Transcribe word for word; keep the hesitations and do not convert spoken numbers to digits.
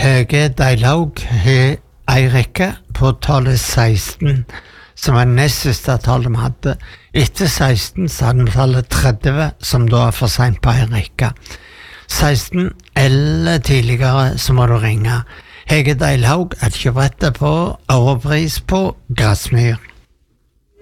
Hege Deilhaug har ei rekke på tallet seksten, som var nest siste tallet vi hadde. Etter seksten så hadde vi tallet tretti, som da er for sent på ei rekke. seksten eller tidligere så må du ringe. Hege Deilhaug er ikke brettet på overpris på Grasmyr.